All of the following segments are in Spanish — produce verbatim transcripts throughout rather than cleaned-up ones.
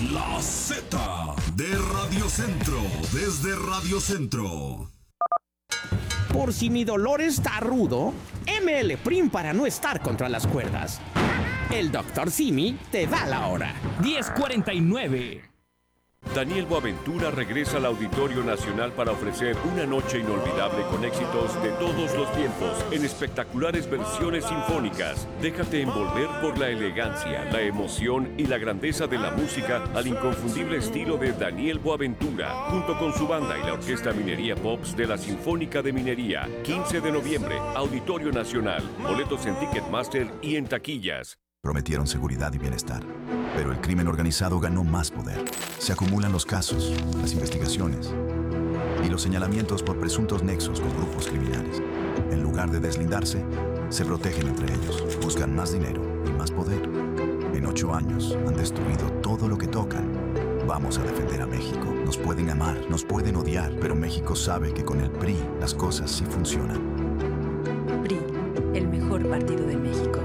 La Z de Radio Centro, desde Radio Centro. Por si mi dolor está rudo, M L Prim para no estar contra las cuerdas. El doctor Simi te da la hora. diez cuarenta y nueve. Daniel Boaventura regresa al Auditorio Nacional para ofrecer una noche inolvidable con éxitos de todos los tiempos en espectaculares versiones sinfónicas. Déjate envolver por la elegancia, la emoción y la grandeza de la música al inconfundible estilo de Daniel Boaventura, junto con su banda y la Orquesta Minería Pops de la Sinfónica de Minería. quince de noviembre, Auditorio Nacional. Boletos en Ticketmaster y en taquillas. Prometieron seguridad y bienestar, pero el crimen organizado ganó más poder. Se acumulan los casos, las investigaciones y los señalamientos por presuntos nexos con grupos criminales. En lugar de deslindarse, se protegen entre ellos, buscan más dinero y más poder. En ocho años han destruido todo lo que tocan. Vamos a defender a México. Nos pueden amar, nos pueden odiar, pero México sabe que con el P R I las cosas sí funcionan. P R I, el mejor partido de México.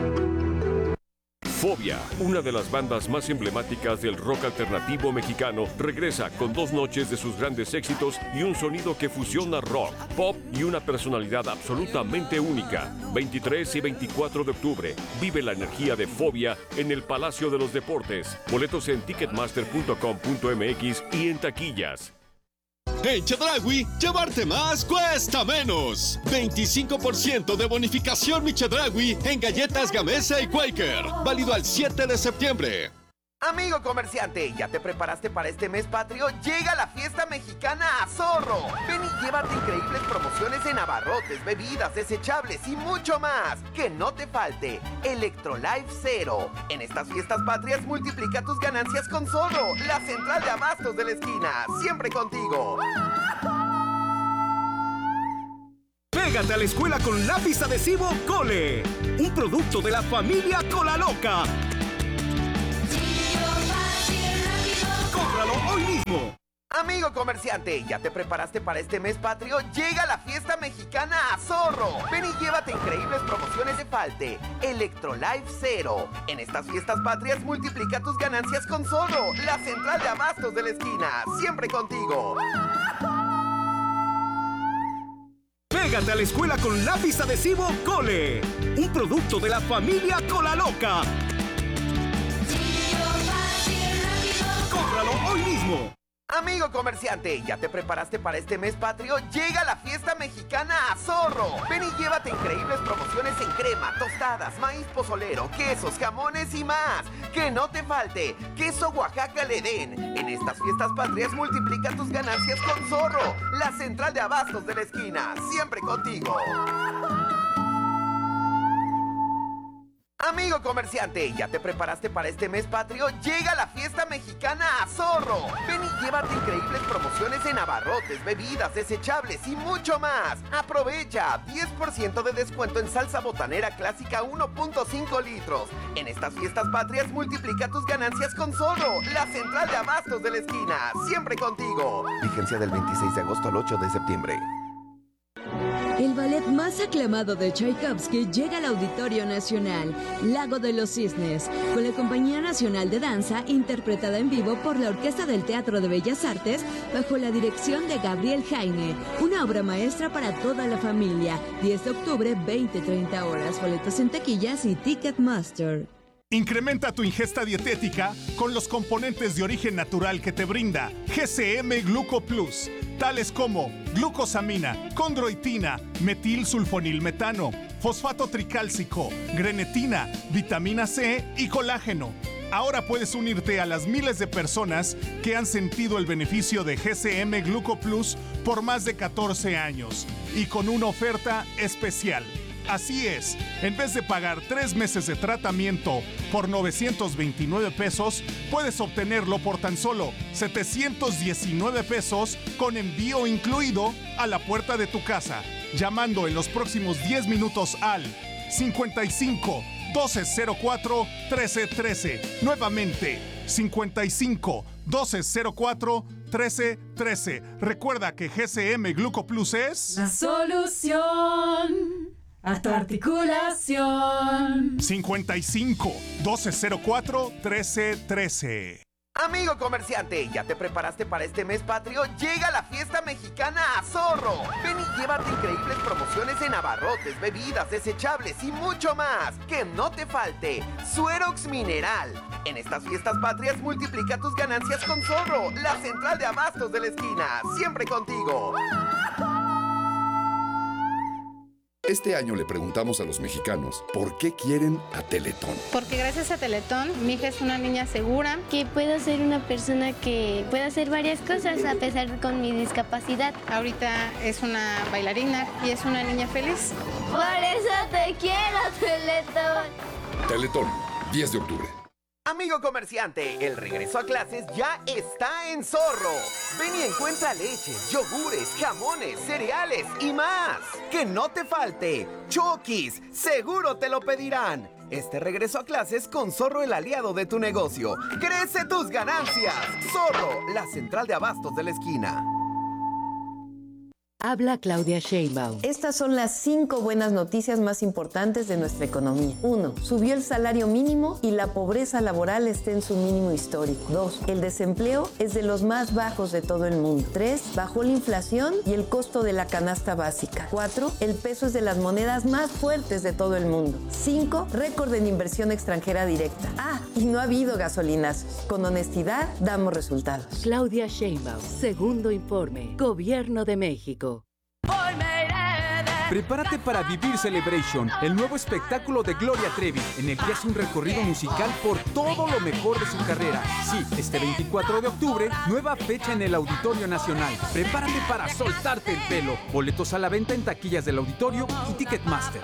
Fobia, una de las bandas más emblemáticas del rock alternativo mexicano, regresa con dos noches de sus grandes éxitos y un sonido que fusiona rock, pop y una personalidad absolutamente única. veintitrés y veinticuatro de octubre, vive la energía de Fobia en el Palacio de los Deportes. Boletos en ticketmaster punto com punto m x y en taquillas. En Chedraui, llevarte más cuesta menos. veinticinco por ciento de bonificación Mi Chedraui en galletas Gamesa y Quaker. Válido al siete de septiembre. Amigo comerciante, ¿ya te preparaste para este mes patrio? Llega la fiesta mexicana a Zorro. Ven y llévate increíbles promociones en abarrotes, bebidas, desechables y mucho más. Que no te falte Electrolife Cero. En estas fiestas patrias multiplica tus ganancias con Zorro, la central de abastos de la esquina. Siempre contigo. Pégate a la escuela con lápiz adhesivo Cole, un producto de la familia Cola Loca. ¡Cómpralo hoy mismo! Amigo comerciante, ¿ya te preparaste para este mes patrio? Llega la fiesta mexicana a Zorro. Ven y llévate increíbles promociones de falte. Electrolife Cero. En estas fiestas patrias multiplica tus ganancias con Zorro, la central de abastos de la esquina. Siempre contigo. Pégate a la escuela con lápiz adhesivo Cole, un producto de la familia Cola Loca. ¡Cómpralo hoy mismo! Amigo comerciante, ¿ya te preparaste para este mes patrio? Llega la fiesta mexicana a Zorro. Ven y llévate increíbles promociones en crema, tostadas, maíz pozolero, quesos, jamones y más. Que no te falte queso Oaxaca Ledén. En estas fiestas patrias multiplica tus ganancias con Zorro, la central de abastos de la esquina. Siempre contigo. Amigo comerciante, ¿ya te preparaste para este mes patrio? Llega la fiesta mexicana a Zorro. Ven y llévate increíbles promociones en abarrotes, bebidas, desechables y mucho más. Aprovecha diez por ciento de descuento en salsa botanera clásica uno punto cinco litros. En estas fiestas patrias multiplica tus ganancias con Zorro, la central de abastos de la esquina. Siempre contigo. Vigencia del veintiséis de agosto al ocho de septiembre. El ballet más aclamado de Tchaikovsky llega al Auditorio Nacional, Lago de los Cisnes, con la Compañía Nacional de Danza, interpretada en vivo por la Orquesta del Teatro de Bellas Artes, bajo la dirección de Gabriel Jaime. Una obra maestra para toda la familia. diez de octubre, veinte treinta horas. Boletos en taquillas y Ticketmaster. Incrementa tu ingesta dietética con los componentes de origen natural que te brinda G C M Gluco Plus, tales como glucosamina, condroitina, metilsulfonilmetano, fosfato tricálcico, grenetina, vitamina C y colágeno. Ahora puedes unirte a las miles de personas que han sentido el beneficio de G C M Gluco Plus por más de catorce años y con una oferta especial. Así es, en vez de pagar tres meses de tratamiento por novecientos veintinueve pesos, puedes obtenerlo por tan solo setecientos diecinueve pesos con envío incluido a la puerta de tu casa, llamando en los próximos diez minutos al cincuenta y cinco, doce cero cuatro, trece trece. Nuevamente, cincuenta y cinco, doce cero cuatro, trece trece. Recuerda que G C M Gluco Plus es la solución a tu articulación. cincuenta y cinco, doce cero cuatro, trece trece. Amigo comerciante, ¿ya te preparaste para este mes patrio? Llega la fiesta mexicana a Zorro. Ven y llévate increíbles promociones en abarrotes, bebidas, desechables y mucho más. Que no te falte Suerox Mineral. En estas fiestas patrias multiplica tus ganancias con Zorro, la central de abastos de la esquina. Siempre contigo. Este año le preguntamos a los mexicanos por qué quieren a Teletón. Porque gracias a Teletón, mi hija es una niña segura. Que puedo ser una persona que pueda hacer varias cosas a pesar de con mi discapacidad. Ahorita es una bailarina y es una niña feliz. Por eso te quiero, Teletón. Teletón, diez de octubre. Amigo comerciante, el regreso a clases ya está en Zorro. Ven y encuentra leches, yogures, jamones, cereales y más. Que no te falte Chokis, seguro te lo pedirán. Este regreso a clases con Zorro, el aliado de tu negocio. ¡Crece tus ganancias! Zorro, la central de abastos de la esquina. Habla Claudia Sheinbaum. Estas son las cinco buenas noticias más importantes de nuestra economía. Uno, subió el salario mínimo y la pobreza laboral está en su mínimo histórico. Dos, el desempleo es de los más bajos de todo el mundo. Tres, bajó la inflación y el costo de la canasta básica. Cuatro, el peso es de las monedas más fuertes de todo el mundo. Cinco, récord en inversión extranjera directa. Ah, y no ha habido gasolinazos. Con honestidad, damos resultados. Claudia Sheinbaum, segundo informe, Gobierno de México. Prepárate para vivir Celebration, el nuevo espectáculo de Gloria Trevi, en el que hace un recorrido musical por todo lo mejor de su carrera. Sí, este veinticuatro de octubre, nueva fecha en el Auditorio Nacional. Prepárate para soltarte el pelo. Boletos a la venta en taquillas del auditorio y Ticketmaster.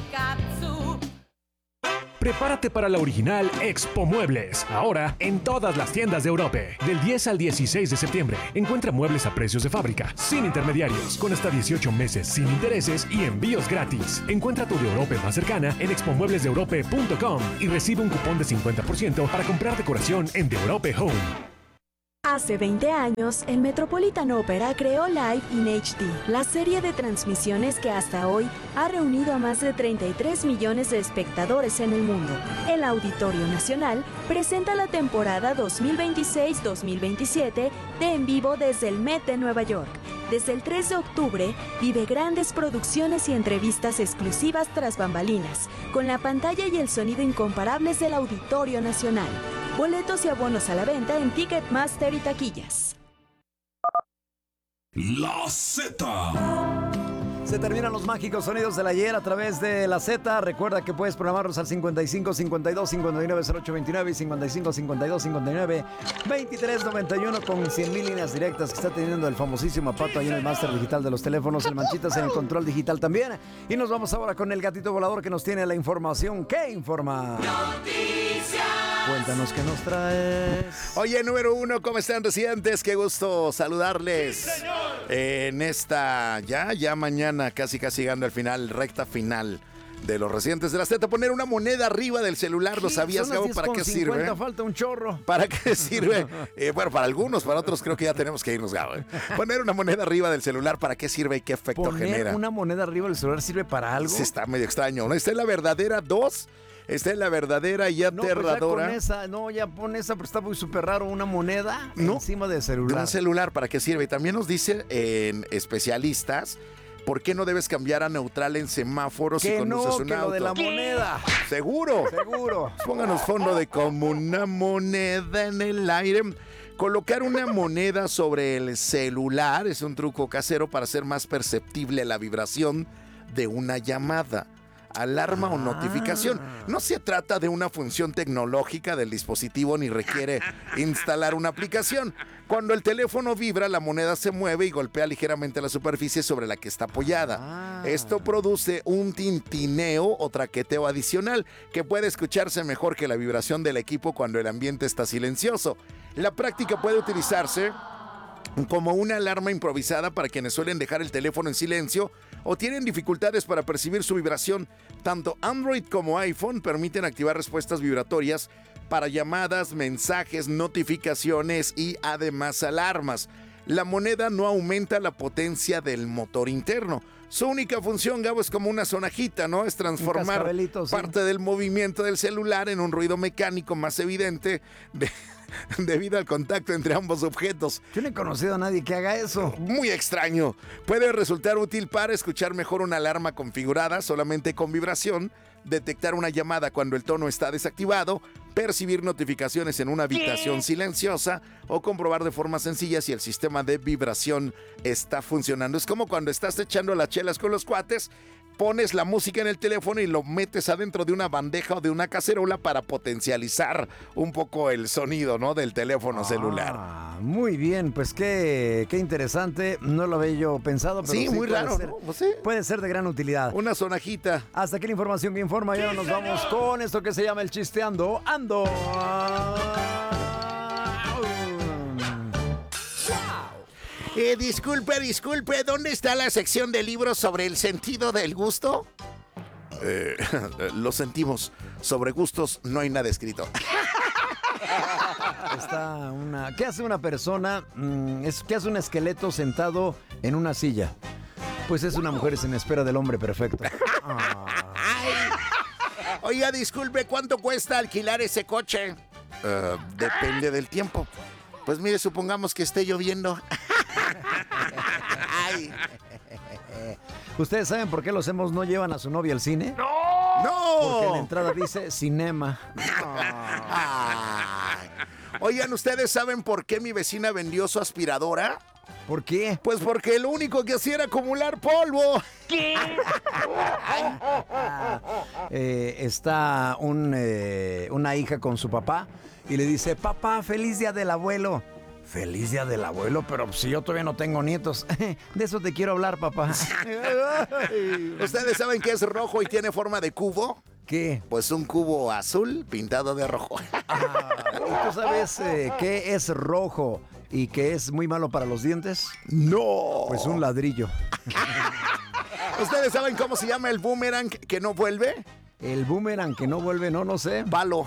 Prepárate para la original Expo Muebles, ahora en todas las tiendas de Europe. Del diez al dieciséis de septiembre, encuentra muebles a precios de fábrica, sin intermediarios, con hasta dieciocho meses sin intereses y envíos gratis. Encuentra tu de Europe más cercana en expo muebles de europe punto com y recibe un cupón de cincuenta por ciento para comprar decoración en The Europe Home. Hace veinte años, el Metropolitan Opera creó Live in H D, la serie de transmisiones que hasta hoy ha reunido a más de treinta y tres millones de espectadores en el mundo. El Auditorio Nacional presenta la temporada dos mil veintiséis dos mil veintisiete de En Vivo desde el Met de Nueva York. Desde el tres de octubre, vive grandes producciones y entrevistas exclusivas tras bambalinas, con la pantalla y el sonido incomparables del Auditorio Nacional. Boletos y abonos a la venta en Ticketmaster y taquillas. La Z. Se terminan los mágicos sonidos del ayer a través de la Z. Recuerda que puedes programarlos al cincuenta y cinco cincuenta y dos cincuenta y nueve cero ocho veintinueve y cincuenta y cinco cincuenta y dos cincuenta y nueve veintitrés noventa y uno con cien mil líneas directas que está teniendo el famosísimo Pato ahí en el máster digital de los teléfonos, el Manchitas en el control digital también. Y nos vamos ahora con el gatito volador que nos tiene la información. ¿Qué informa? Noticias. Cuéntanos qué nos traes. Oye, número uno, ¿cómo están, residentes? Qué gusto saludarles. Sí, señor. En esta, ya, ya mañana, casi casi llegando al final, recta final de los residentes de la Z. Poner una moneda arriba del celular, ¿lo sabías, Gabo? ¿Para qué sirve? Falta un chorro. ¿Para qué sirve? Eh, bueno, para algunos, para otros creo que ya tenemos que irnos, Gabo. ¿eh? Poner una moneda arriba del celular, ¿para qué sirve y qué efecto ¿Poner genera? una moneda arriba del celular sirve para algo? Sí, está medio extraño, ¿no? Esta es la verdadera dos. Esta es la verdadera y aterradora. No, pues ya con esa, no, ya pon esa, pero está muy súper raro, una moneda no, encima del celular. De un celular, ¿para qué sirve? Y también nos dicen en especialistas, ¿por qué no debes cambiar a neutral en semáforos si conduces no, un que auto? Lo de la moneda. ¿Seguro? Seguro. Pónganos fondo de como una moneda en el aire. Colocar una moneda sobre el celular es un truco casero para hacer más perceptible la vibración de una llamada, alarma ah. o notificación. No se trata de una función tecnológica del dispositivo ni requiere instalar una aplicación. Cuando el teléfono vibra, la moneda se mueve y golpea ligeramente la superficie sobre la que está apoyada. Ah. Esto produce un tintineo o traqueteo adicional que puede escucharse mejor que la vibración del equipo cuando el ambiente está silencioso. La práctica puede utilizarse como una alarma improvisada para quienes suelen dejar el teléfono en silencio o tienen dificultades para percibir su vibración. Tanto Android como iPhone permiten activar respuestas vibratorias para llamadas, mensajes, notificaciones y además alarmas. La moneda no aumenta la potencia del motor interno. Su única función, Gabo, es como una sonajita, ¿no? Es transformar parte sí. del movimiento del celular en un ruido mecánico más evidente de, debido al contacto entre ambos objetos. Yo no he conocido a nadie que haga eso. Muy extraño. Puede resultar útil para escuchar mejor una alarma configurada solamente con vibración, detectar una llamada cuando el tono está desactivado, percibir notificaciones en una habitación ¿Qué? silenciosa o comprobar de forma sencilla si el sistema de vibración está funcionando. Es como cuando estás echando las chelas con los cuates, pones la música en el teléfono y lo metes adentro de una bandeja o de una cacerola para potencializar un poco el sonido, ¿no? del teléfono ah, celular. Muy bien, pues qué, qué interesante. No lo había yo pensado, pero sí, sí muy raro, ser, ¿no? Pues sí. Puede ser de gran utilidad. Una sonajita. Hasta aquí la información que informa. Y ahora nos vamos con esto que se llama el chisteando. Ando. Eh, disculpe, disculpe, ¿dónde está la sección de libros sobre el sentido del gusto? Eh, lo sentimos, sobre gustos no hay nada escrito. Está una... ¿Qué hace una persona? Mm, es, ¿Qué hace un esqueleto sentado en una silla? Pues es una mujer en espera del hombre perfecto. Ay. Oiga, disculpe, ¿cuánto cuesta alquilar ese coche? Uh, depende del tiempo. Pues mire, supongamos que esté lloviendo. Ay. ¿Ustedes saben por qué los hemos no llevan a su novia al cine? ¡No! ¡No! Porque en la entrada dice cinema. Ay. Oigan, ¿ustedes saben por qué mi vecina vendió su aspiradora? ¿Por qué? Pues porque lo único que hacía era acumular polvo. ¿Qué? eh, está un, eh, una hija con su papá y le dice, papá, feliz día del abuelo. Feliz día del abuelo, pero si yo todavía no tengo nietos. De eso te quiero hablar, papá. ¿Ustedes saben qué es rojo y tiene forma de cubo? ¿Qué? Pues un cubo azul pintado de rojo. Ah, ¿y tú sabes eh, qué es rojo y qué es muy malo para los dientes? No. Pues un ladrillo. ¿Ustedes saben cómo se llama el boomerang que no vuelve? El boomerang que no vuelve, no, no sé. Palo.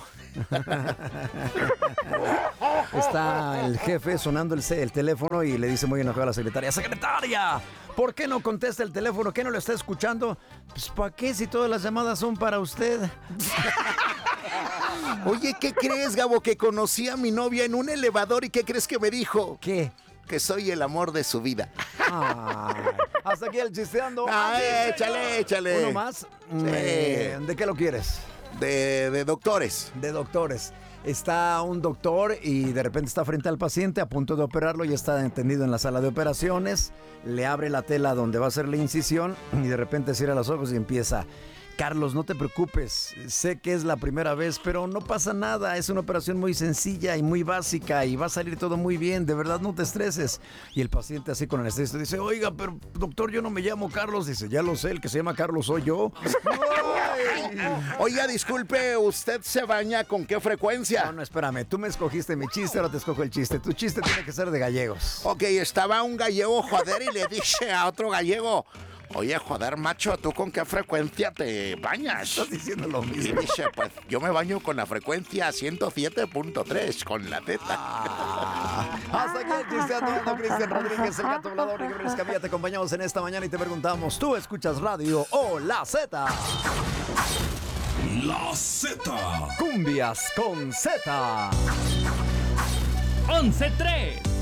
Está el jefe sonando el, el teléfono y le dice muy enojado a la secretaria, ¡secretaria! ¿Por qué no contesta el teléfono? ¿Qué no lo está escuchando? Pues ¿para qué si todas las llamadas son para usted? Oye, ¿qué crees, Gabo? Que conocí a mi novia en un elevador y ¿qué crees que me dijo? ¿Qué? Que soy el amor de su vida. Ay, hasta aquí el chisteando. Ay, échale, échale. ¿Uno más? Sí. Eh, ¿De qué lo quieres? De, de doctores. De doctores. Está un doctor y de repente está frente al paciente a punto de operarlo, ya está tendido en la sala de operaciones, le abre la tela donde va a hacer la incisión y de repente cierra los ojos y empieza... Carlos, no te preocupes, sé que es la primera vez, pero no pasa nada, es una operación muy sencilla y muy básica y va a salir todo muy bien, de verdad no te estreses. Y el paciente así con anestesia dice, oiga, pero doctor, yo no me llamo Carlos. Dice, ya lo sé, el que se llama Carlos soy yo. Oiga, disculpe, ¿usted se baña con qué frecuencia? No, no, espérame, tú me escogiste mi chiste, ahora te escojo el chiste. Tu chiste tiene que ser de gallegos. Ok, estaba un gallego, joder, y le dije a otro gallego, oye, joder, macho, ¿tú con qué frecuencia te bañas? Estás diciendo lo mismo. Y dice, pues yo me baño con la frecuencia ciento siete punto tres, con la teta. Ah, hasta aquí el chiste ando, Cristian Rodríguez, el gato volador y Gabriel Escamilla. Te acompañamos en esta mañana y te preguntamos, ¿tú escuchas radio o la Z? La Z. Cumbias con Z. once tres.